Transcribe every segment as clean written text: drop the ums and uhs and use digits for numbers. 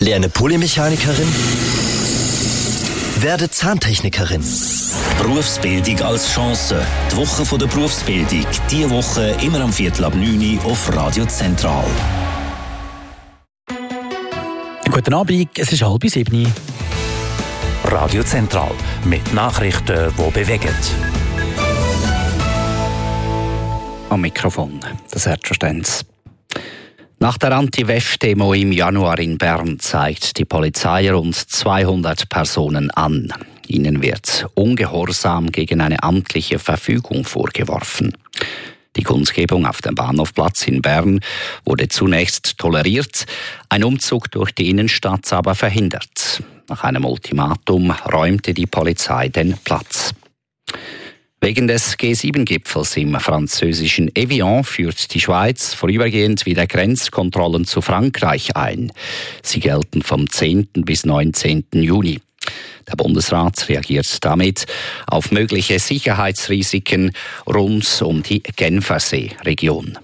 Lerne Polymechanikerin. Werde Zahntechnikerin. Berufsbildung als Chance. Die Woche der Berufsbildung. Diese Woche immer am 8:45 auf Radio Zentral. Guten Abend, es ist 6:30. Radio Zentral mit Nachrichten, die bewegen. Am Mikrofon, das Herzverständnis. Nach der Anti-WEF-Demo im Januar in Bern zeigt die Polizei rund 200 Personen an. Ihnen wird Ungehorsam gegen eine amtliche Verfügung vorgeworfen. Die Kundgebung auf dem Bahnhofplatz in Bern wurde zunächst toleriert, ein Umzug durch die Innenstadt aber verhindert. Nach einem Ultimatum räumte die Polizei den Platz. Wegen des G7-Gipfels im französischen Evian führt die Schweiz vorübergehend wieder Grenzkontrollen zu Frankreich ein. Sie gelten vom 10. bis 19. Juni. Der Bundesrat reagiert damit auf mögliche Sicherheitsrisiken rund um die Genfersee-Region.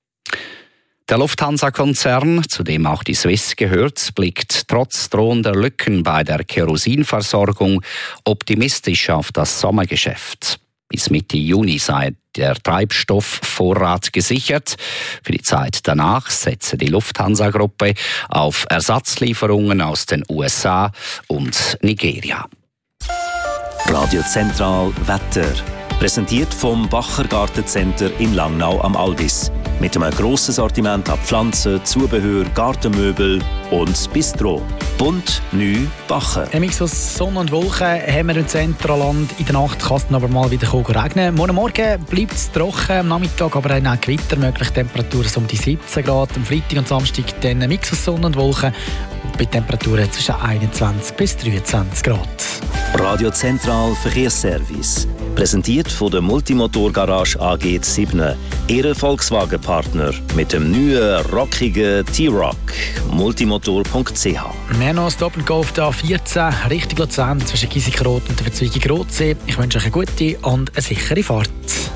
Der Lufthansa-Konzern, zu dem auch die Swiss gehört, blickt trotz drohender Lücken bei der Kerosinversorgung optimistisch auf das Sommergeschäft. Bis Mitte Juni sei der Treibstoffvorrat gesichert. Für die Zeit danach setze die Lufthansa-Gruppe auf Ersatzlieferungen aus den USA und Nigeria. Radio Zentral Wetter. Präsentiert vom Bacher Gartencenter in Langnau am Albis. Mit einem grossen Sortiment an Pflanzen, Zubehör, Gartenmöbel und Bistro. Bunt, neu, Bacher. Ein Mix aus Sonne und Wolken haben wir im Zentralland. In der Nacht kann es aber mal wieder regnen. Morgen bleibt es trocken, am Nachmittag aber auch Gewitter möglich. Temperaturen um die 17 Grad. Am Freitag und Samstag dann ein Mix aus Sonne und Wolken. Bei Temperaturen zwischen 21 bis 23 Grad. Radio Zentral Verkehrsservice. Präsentiert von der Multimotor-Garage AG Zibne. Ihre Volkswagen-Partner mit dem neuen, rockigen T-Roc. Multimotor.ch. Wir haben noch ein Stop-and-Go auf der A14 Richtung Luzern zwischen Giesigrod und der Verzweigung Rotsee. Ich wünsche euch eine gute und eine sichere Fahrt.